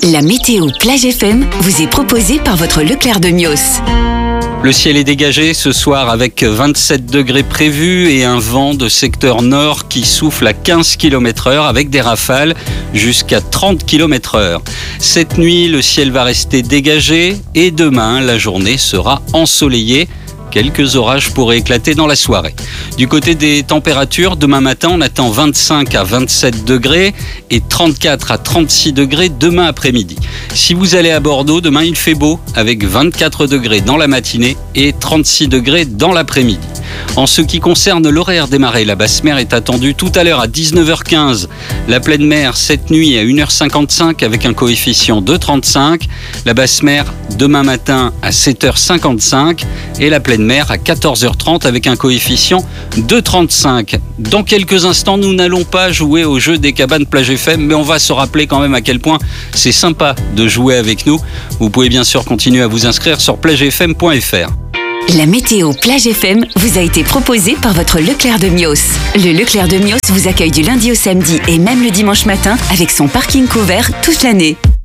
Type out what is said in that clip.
La météo Plage FM vous est proposée par votre Leclerc de Mios. Le ciel est dégagé ce soir avec 27 degrés prévus et un vent de secteur nord qui souffle à 15 km/h avec des rafales jusqu'à 30 km/h. Cette nuit, le ciel va rester dégagé et demain, la journée sera ensoleillée. Quelques orages pourraient éclater dans la soirée. Du côté des températures, demain matin, on attend 25 à 27 degrés et 34 à 36 degrés demain après-midi. Si vous allez à Bordeaux, demain il fait beau avec 24 degrés dans la matinée et 36 degrés dans l'après-midi. En ce qui concerne l'horaire des marées, la basse mer est attendue tout à l'heure à 19h15. La pleine mer cette nuit à 1h55 avec un coefficient de 35. La basse mer demain matin à 7h55 et la pleine mer à 14h30 avec un coefficient de 35. Dans quelques instants, nous n'allons pas jouer au jeu des cabanes Plage FM, mais on va se rappeler quand même à quel point c'est sympa de jouer avec nous. Vous pouvez bien sûr continuer à vous inscrire sur plagefm.fr. La météo Plage FM vous a été proposée par votre Leclerc de Mios. Le Leclerc de Mios vous accueille du lundi au samedi et même le dimanche matin avec son parking couvert toute l'année.